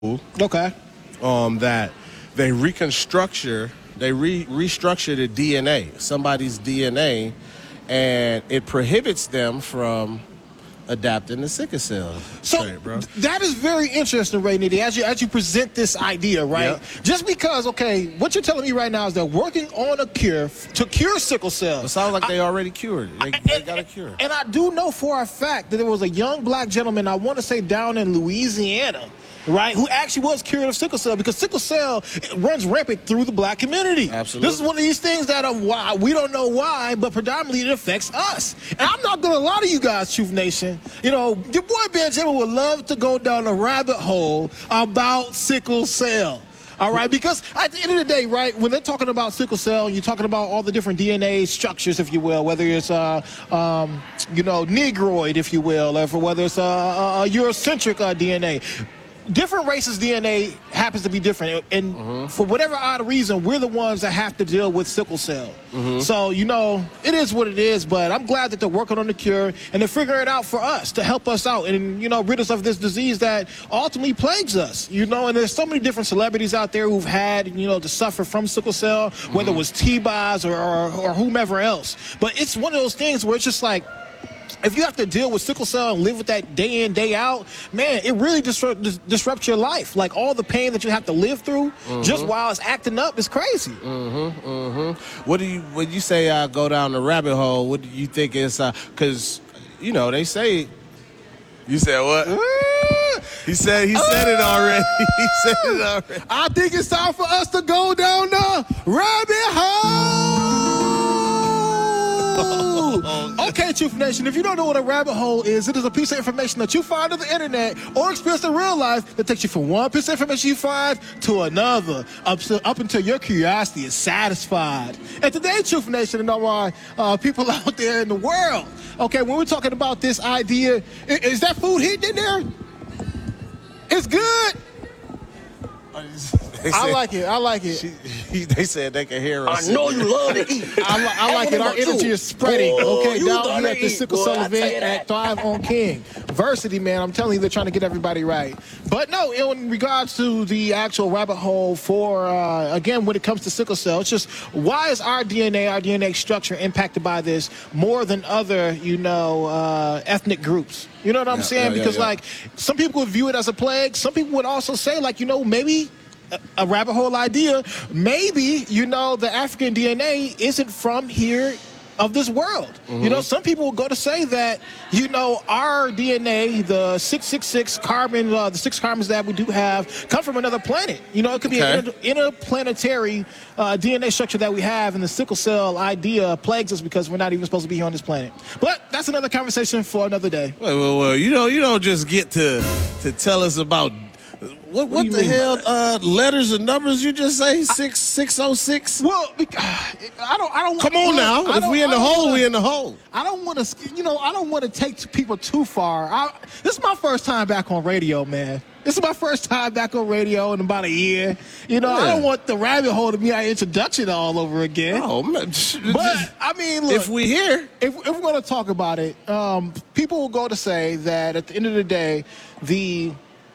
Okay. That they restructure the DNA, somebody's DNA, and it prohibits them from adapting the sickle cell trait, bro. That is very interesting, Ray Nitty, as you present this idea, right? Yep. Just because, okay, what you're telling me right now is they're working on a cure to cure sickle cell. It sounds like they already cured it. They got a cure. And I do know for a fact that there was a young black gentleman, I want to say down in Louisiana, right, who actually was cured of sickle cell, because sickle cell runs rampant through the black community. Absolutely. This is one of these things that why we don't know why, but predominantly it affects us. And I'm not going to lie to you guys, Truth Nation. You know, your boy Benjamin would love to go down a rabbit hole about sickle cell. All right, because at the end of the day, right, when they're talking about sickle cell, you're talking about all the different DNA structures, if you will, whether it's, Negroid, if you will, or whether it's Eurocentric DNA. Different races' DNA happens to be different, and for whatever odd reason, we're the ones that have to deal with sickle cell. So, it is what it is, but I'm glad that they're working on the cure, and they're figuring it out for us, to help us out, and, rid us of this disease that ultimately plagues us, and there's so many different celebrities out there who've had, to suffer from sickle cell, whether it was T-Boz or whomever else. But it's one of those things where it's just like, if you have to deal with sickle cell and live with that day in, day out, man, it really disrupts your life. Like, all the pain that you have to live through just while it's acting up is crazy. When you say go down the rabbit hole, what do you think is, because, they say, you said what? He said it already. He said it already. I think it's time for us to go down the rabbit hole. Okay, Truth Nation, if you don't know what a rabbit hole is, it is a piece of information that you find on the internet or experience in real life that takes you from one piece of information you find to another, up until your curiosity is satisfied. And today, Truth Nation, and all our people out there in the world, okay, when we're talking about this idea, is that food hitting in there? It's good. I like it. They said they can hear us. I know you love to eat. I like it. Our energy is spreading. Okay, you down gonna here at the eat, Sickle boy, Cell I tell you event that. at Thrive on King. Varsity, man, I'm telling you, they're trying to get everybody right. But no, in regards to the actual rabbit hole for, again, when it comes to sickle cell, it's just, why is our DNA structure impacted by this more than other, ethnic groups? You know what I'm saying? Because, like, some people would view it as a plague. Some people would also say, like, maybe a rabbit hole idea, maybe, the African DNA isn't from here of this world. Some people will go to say that, our DNA, the 666 carbon, the 6 carbons that we do have, come from another planet. It could be an interplanetary DNA structure that we have, and the sickle cell idea plagues us because we're not even supposed to be here on this planet. But that's another conversation for another day. Well, you don't just get to tell us about what the hell letters and numbers you just say? 606? Well, I don't. Come on now. If we in the hole, we in the hole. I don't want to. I don't want to take people too far. This is my first time back on radio, man. This is my first time back on radio in about a year. I don't want the rabbit hole to be our introduction all over again. Oh, man. But, I mean, look. If we here. If we're going to talk about it, people will go to say that at the end of the day, the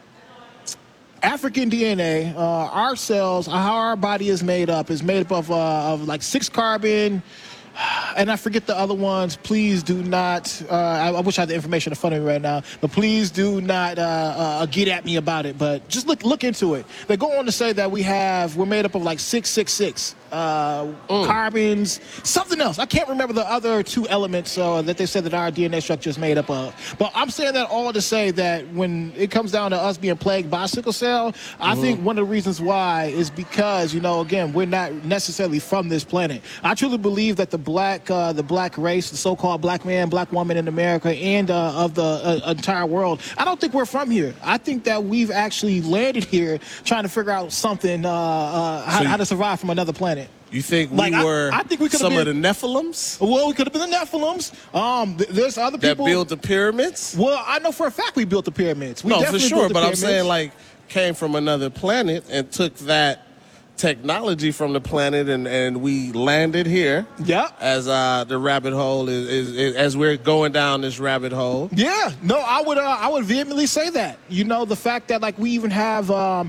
African DNA, our cells, how our body is made up of like 6 carbon, and I forget the other ones. Please do not, I wish I had the information in front of me right now, but please do not get at me about it. But just look into it. They go on to say that we're made up of like 666 carbons, something else. I can't remember the other 2 elements that they said that our DNA structure is made up of. But I'm saying that all to say that when it comes down to us being plagued by sickle cell, I think one of the reasons why is because, again, we're not necessarily from this planet. I truly believe that the black race, the so-called black man, black woman in America, and of the entire world, I don't think we're from here. I think that we've actually landed here trying to figure out something, how to survive from another planet. You think we were I think we could some of the Nephilims? Well, we could have been the Nephilims. There's other people that built the pyramids? Well, I know for a fact we built the pyramids. No, for sure, but I'm saying, like, came from another planet and took that technology from the planet, and we landed here. Yeah. As the rabbit hole is as we're going down this rabbit hole. Yeah, no, I would vehemently say that. You know, the fact that like we even have an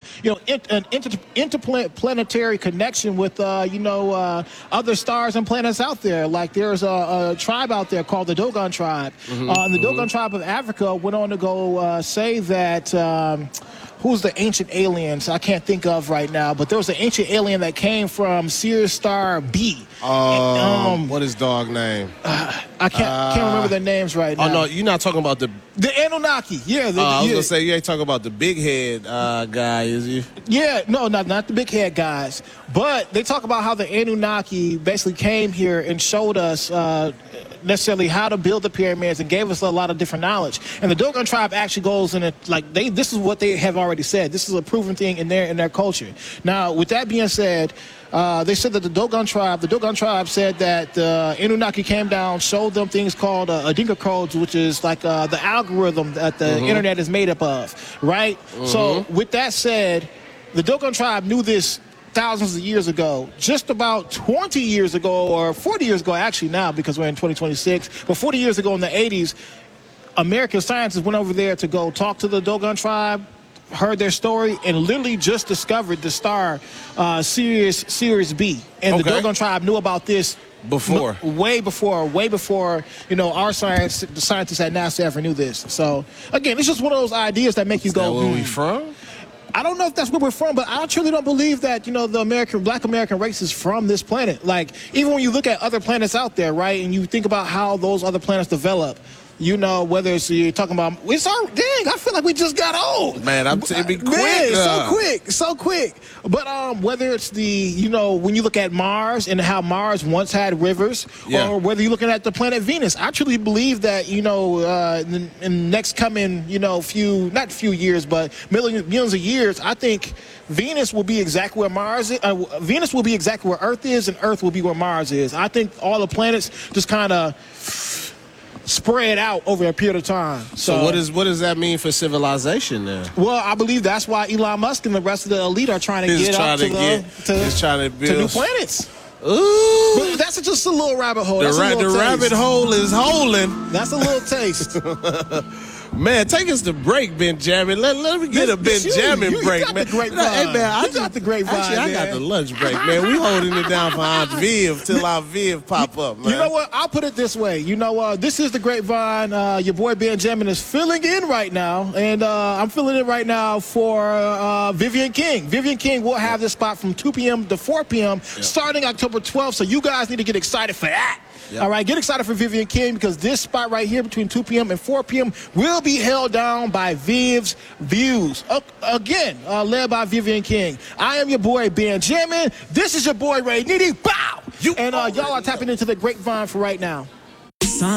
interplanetary connection with other stars and planets out there. Like there's a tribe out there called the Dogon tribe, and the Dogon tribe of Africa went on to go say that. Who's the ancient aliens? I can't think of right now, but there was an ancient alien that came from Sirius Star B. What is dog name? I can't remember their names right now. Oh no, you're not talking about the Anunnaki. Yeah, I was gonna say you ain't talking about the big head guy, is you? Yeah, no, not the big head guys, but they talk about how the Anunnaki basically came here and showed us necessarily how to build the pyramids and gave us a lot of different knowledge. And the Dogon tribe actually goes in it like this is what they have already said. This is a proven thing in their culture. Now, with that being said, they said that the Dogon tribe said that the Anunnaki came down, showed them things called Adinka codes, which is like the algorithm that the internet is made up of, right? So with that said, the Dogon tribe knew this thousands of years ago. Just about 20 years ago, or 40 years ago actually now, because we're in 2026, but 40 years ago in the 80s, American scientists went over there to go talk to the Dogon tribe, heard their story, and literally just discovered the star Sirius B. And the Dogon tribe knew about this way before our scientists at NASA ever knew this. So again, it's just one of those ideas that make you go, where we from? I don't know if that's where we're from, but I truly don't believe that, the Black American race is from this planet. Like, even when you look at other planets out there, right, and you think about how those other planets develop, whether it's you're talking about, I feel like we just got old. Man, it'd be quick. Man, so quick. But whether it's when you look at Mars and how Mars once had rivers, or whether you're looking at the planet Venus, I truly believe that, in the next coming, not few years, but millions of years, I think Venus will be exactly where Mars is. Venus will be exactly where Earth is, and Earth will be where Mars is. I think all the planets just kind of spread out over a period of time. So what does that mean for civilization then? Well, I believe that's why Elon Musk and the rest of the elite are trying to to new planets. Ooh. But that's just a little rabbit hole. The rabbit hole is holing. That's a little taste. Man, take us to break, Benjamin. Let me get a Benjamin break, got man. The great vibe. Hey, man, I got the great vibe. Actually, I got the lunch break, man. We holding it down for Aunt Viv till Aunt Viv pop up, man. You know what? I'll put it this way. This is the Grapevine. Your boy Benjamin is filling in right now, and I'm filling in right now for Vivian King. Vivian King will have this spot from 2 p.m. to 4 p.m. starting October 12th, so you guys need to get excited for that. Yep. All right, get excited for Vivian King, because this spot right here between 2 p.m. and 4 p.m. will be held down by Viv's Views. Again, led by Vivian King. I am your boy, Benjamin. This is your boy, Ray Nitty. Bow! And y'all are tapping into the Grapevine for right now.